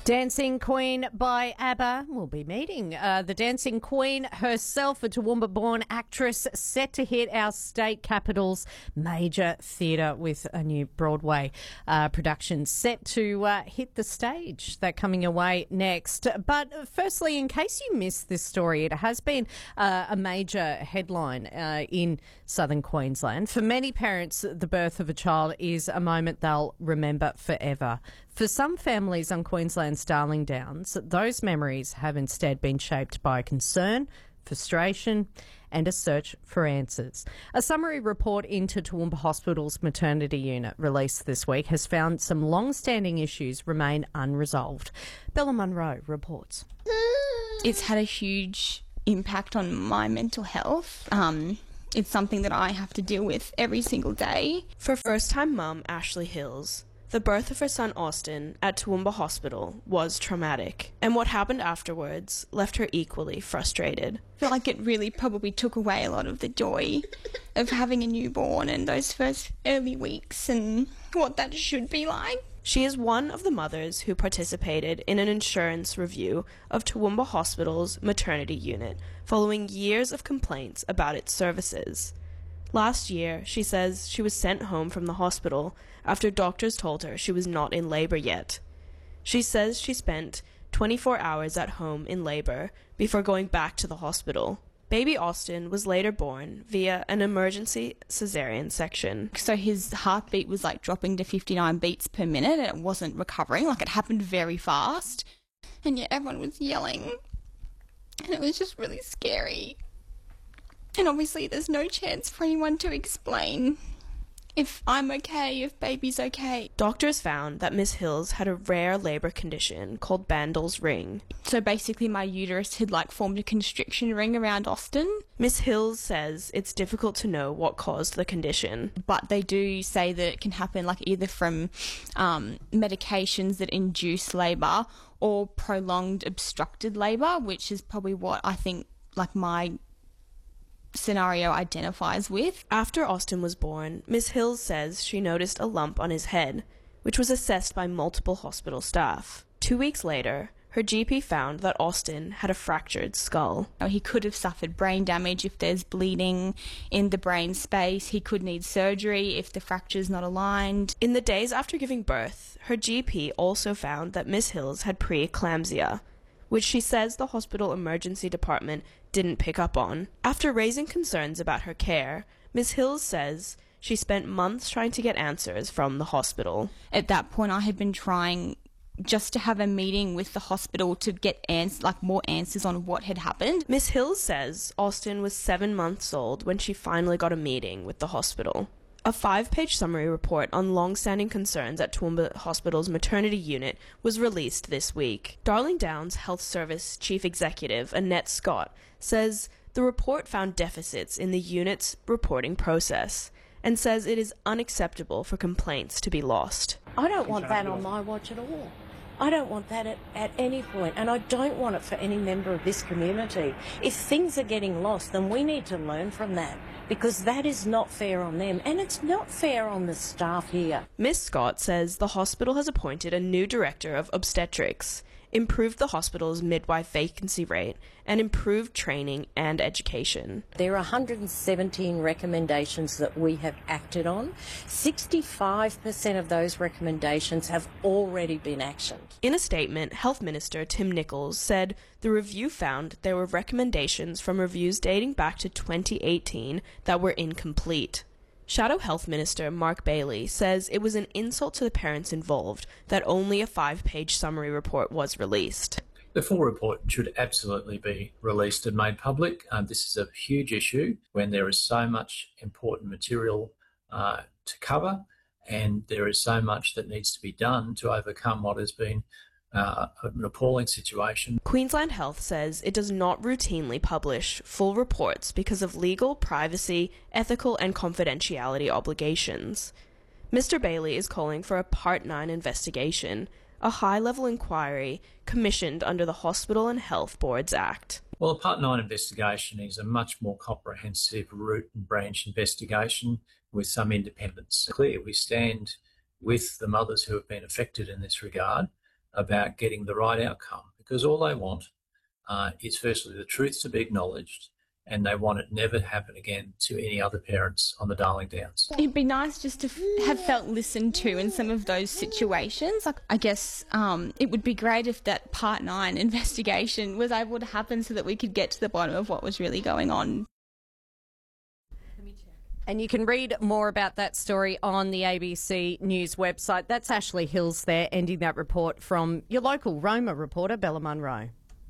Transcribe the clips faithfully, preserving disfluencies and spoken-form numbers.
Dancing Queen by ABBA will be meeting uh, the Dancing Queen herself, a Toowoomba-born actress set to hit our state capital's major theatre with a new Broadway uh, production set to uh, hit the stage. That coming your way next. But firstly, in case you missed this story, it has been uh, a major headline uh, in southern Queensland. For many parents, the birth of a child is a moment they'll remember forever. For some families on Queensland's Darling Downs, those memories have instead been shaped by concern, frustration and a search for answers. A summary report into Toowoomba Hospital's maternity unit released this week has found some long-standing issues remain unresolved. Bella Munro reports. It's had a huge impact on my mental health. Um, it's something that I have to deal with every single day. For first-time mum Ashley Hills, the birth of her son Austin at Toowoomba Hospital was traumatic, and what happened afterwards left her equally frustrated. I feel like it really probably took away a lot of the joy of having a newborn and those first early weeks and what that should be like. She is one of the mothers who participated in an insurance review of Toowoomba Hospital's maternity unit following years of complaints about its services. Last year, she says she was sent home from the hospital after doctors told her she was not in labour yet. She says she spent twenty-four hours at home in labour before going back to the hospital. Baby Austin was later born via an emergency caesarean section. So his heartbeat was like dropping to fifty-nine beats per minute and it wasn't recovering, like it happened very fast. And yet everyone was yelling and it was just really scary. And obviously there's no chance for anyone to explain if I'm okay, if baby's okay. Doctors found that Miss Hills had a rare labour condition called Bandl's ring. So basically my uterus had like formed a constriction ring around Austin. Miss Hills says it's difficult to know what caused the condition. But they do say that it can happen like either from um, medications that induce labour or prolonged obstructed labour, which is probably what I think like my scenario identifies with. After Austin was born, Miss Hills says she noticed a lump on his head, which was assessed by multiple hospital staff. Two weeks later, her G P found that Austin had a fractured skull. He could have suffered brain damage if there's bleeding in the brain space. He could need surgery if the fracture's not aligned. In the days after giving birth, her G P also found that Miss Hills had preeclampsia, which she says the hospital emergency department didn't pick up on. After raising concerns about her care, Miss Hills says she spent months trying to get answers from the hospital. At that point, I had been trying just to have a meeting with the hospital to get ans- like more answers on what had happened. Miss Hills says Austin was seven months old when she finally got a meeting with the hospital. A five-page summary report on long-standing concerns at Toowoomba Hospital's maternity unit was released this week. Darling Downs Health Service Chief Executive Annette Scott says the report found deficits in the unit's reporting process and says it is unacceptable for complaints to be lost. I don't want that on my watch at all. I don't want that at, at any point, and I don't want it for any member of this community. If things are getting lost, then we need to learn from that, because that is not fair on them, and it's not fair on the staff here. Miss Scott says the hospital has appointed a new director of obstetrics, improved the hospital's midwife vacancy rate, and improved training and education. There are one hundred seventeen recommendations that we have acted on. sixty-five percent of those recommendations have already been actioned. In a statement, Health Minister Tim Nicholls said the review found there were recommendations from reviews dating back to twenty eighteen that were incomplete. Shadow Health Minister Mark Bailey says it was an insult to the parents involved that only a five-page summary report was released. The full report should absolutely be released and made public. Um, this is a huge issue when there is so much important material uh, to cover, and there is so much that needs to be done to overcome what has been Uh, an appalling situation. Queensland Health says it does not routinely publish full reports because of legal, privacy, ethical and confidentiality obligations. Mister Bailey is calling for a Part nine investigation, a high-level inquiry commissioned under the Hospital and Health Boards Act. Well, a Part nine investigation is a much more comprehensive root and branch investigation with some independence. Clear, we stand with the mothers who have been affected in this regard. about getting the right outcome, because all they want uh, is firstly the truth to be acknowledged, and they want it never to happen again to any other parents on the Darling Downs. It'd be nice just to f- have felt listened to in some of those situations. Like, I guess um, it would be great if that Part nine investigation was able to happen so that we could get to the bottom of what was really going on. And you can read more about that story on the A B C News website. That's Ashley Hills there, ending that report from your local Roma reporter, Bella Munro.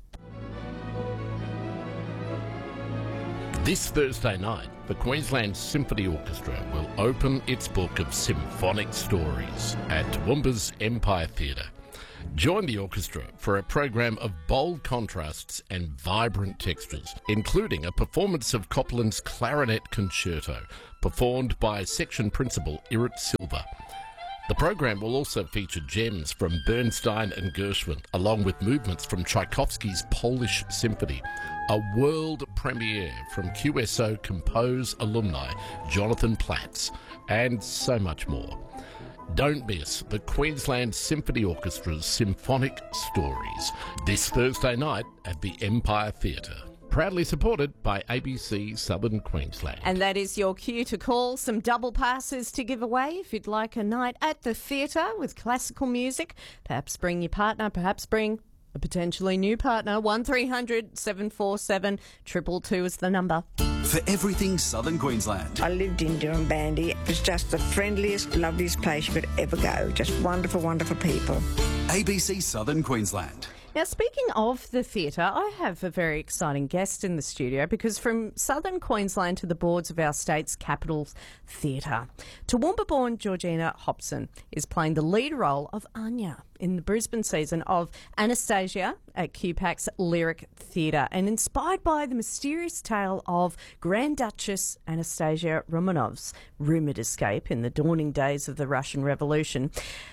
This Thursday night, the Queensland Symphony Orchestra will open its book of symphonic stories at Toowoomba's Empire Theatre. Join the orchestra for a program of bold contrasts and vibrant textures, including a performance of Copland's Clarinet Concerto, performed by section principal Irit Silva. The program will also feature gems from Bernstein and Gershwin, along with movements from Tchaikovsky's Polish Symphony, a world premiere from Q S O Compose alumni Jonathan Platz, and so much more. Don't miss the Queensland Symphony Orchestra's Symphonic Stories this Thursday night at the Empire Theatre. Proudly supported by A B C Southern Queensland. And that is your cue to call. Some double passes to give away if you'd like a night at the theatre with classical music. Perhaps bring your partner, perhaps bring a potentially new partner. one three hundred seven four seven two two two is the number. For everything Southern Queensland. I lived in Dirranbandi. It was just the friendliest, loveliest place you could ever go. Just wonderful, wonderful people. A B C Southern Queensland. Now, speaking of the theatre, I have a very exciting guest in the studio because from southern Queensland to the boards of our state's capital's theatre, Toowoomba-born Georgina Hobson is playing the lead role of Anya in the Brisbane season of Anastasia at Q PAC's Lyric Theatre, and inspired by the mysterious tale of Grand Duchess Anastasia Romanov's rumoured escape in the dawning days of the Russian Revolution.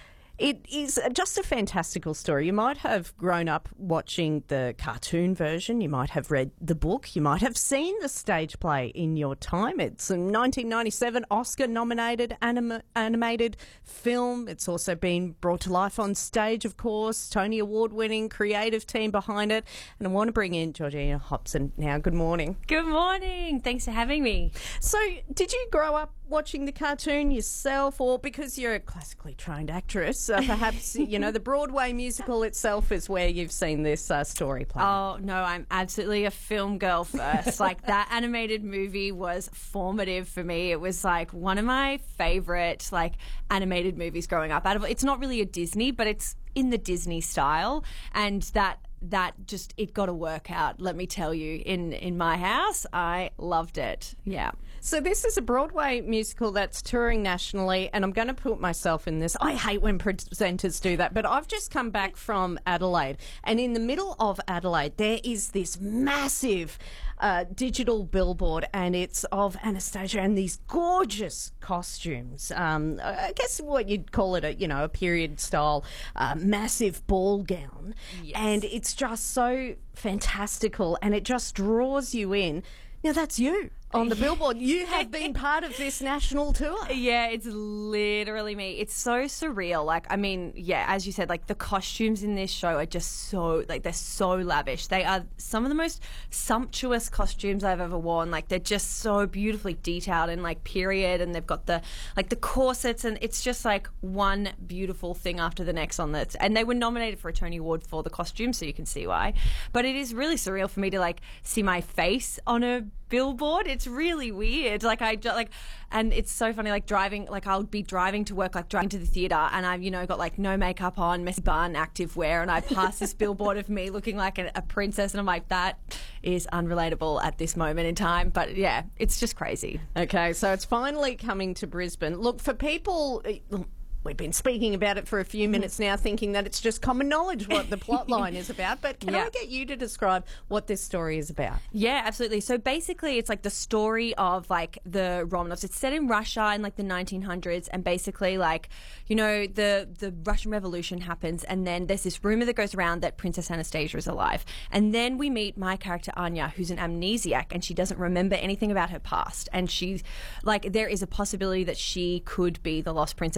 It is just a fantastical story. You might have grown up watching the cartoon version. You might have read the book. You might have seen the stage play in your time. It's a nineteen ninety-seven Oscar-nominated anim- animated film. It's also been brought to life on stage, of course. Tony Award-winning creative team behind it. And I want to bring in Georgina Hobson now. Good morning. Good morning. Thanks for having me. So, did you grow up watching the cartoon yourself, or because you're a classically trained actress, uh, perhaps, you know, the Broadway musical itself is where you've seen this uh, story play? Oh, no, I'm absolutely a film girl first. Like, that animated movie was formative for me. It was, like, one of my favourite, like, animated movies growing up. Out of It's not really a Disney, but it's in the Disney style, and that that just, it got a workout, let me tell you. In, in my house, I loved it. Yeah. So this is a Broadway musical that's touring nationally, and I'm going to put myself in this. I hate when presenters do that, but I've just come back from Adelaide, and in the middle of Adelaide, there is this massive uh, digital billboard, and it's of Anastasia and these gorgeous costumes. Um, I guess what you'd call it, a you know, a period style, uh, massive ball gown, yes. And it's just so fantastical, and it just draws you in. Now that's you on the billboard. You have been part of this national tour. Yeah, it's literally me. It's so surreal. Like, I mean, yeah, as you said, like the costumes in this show are just so, like, they're so lavish. They are some of the most sumptuous costumes I've ever worn. Like, they're just so beautifully detailed and like period, and they've got the, like the corsets, and it's just like one beautiful thing after the next on that. And they were nominated for a Tony Award for the costume, so you can see why. But it is really surreal for me to like see my face on a billboard. It's really weird. Like I like, and it's so funny. Like driving, like I'll be driving to work, like driving to the theatre, and I've you know got like no makeup on, messy bun, active wear, and I pass this billboard of me looking like a, a princess, and I'm like, that is unrelatable at this moment in time. But yeah, it's just crazy. Okay, so it's finally coming to Brisbane. Look, for people. We've been speaking about it for a few minutes now, thinking that it's just common knowledge what the plot line is about. But can yeah. I get you to describe what this story is about? Yeah, absolutely. So basically, it's like the story of like the Romanovs. It's set in Russia in like the nineteen hundreds, and basically, like, you know, the the Russian Revolution happens, and then there's this rumor that goes around that Princess Anastasia is alive, and then we meet my character Anya, who's an amnesiac, and she doesn't remember anything about her past, and she's like, there is a possibility that she could be the lost Princess Anastasia.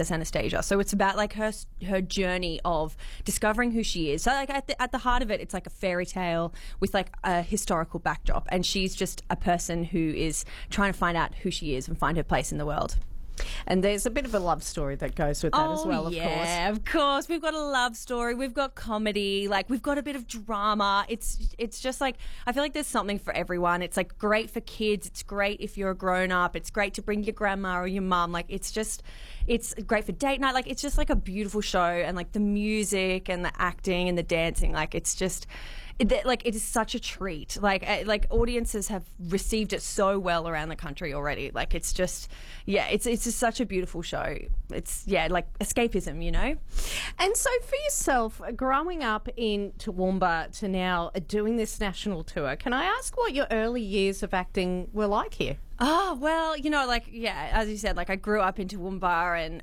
Asia. So it's about like her her journey of discovering who she is. So like at the, at the heart of it, it's like a fairy tale with like a historical backdrop, and she's just a person who is trying to find out who she is and find her place in the world. And there's a bit of a love story that goes with that oh, as well, of yeah, course. Yeah, of course. We've got a love story. We've got comedy. Like, we've got a bit of drama. It's it's just like, I feel like there's something for everyone. It's like great for kids. It's great if you're a grown up. It's great to bring your grandma or your mum. Like, it's just, it's great for date night. Like, it's just like a beautiful show. And like the music and the acting and the dancing, like, it's just... It, like it is such a treat. Like uh, like audiences have received it so well around the country already. Like it's just yeah, it's it's just such a beautiful show. It's yeah, like escapism, you know. And so for yourself, growing up in Toowoomba to now doing this national tour, can I ask what your early years of acting were like here? Oh, well, you know, like, yeah, as you said, like, I grew up in Toowoomba and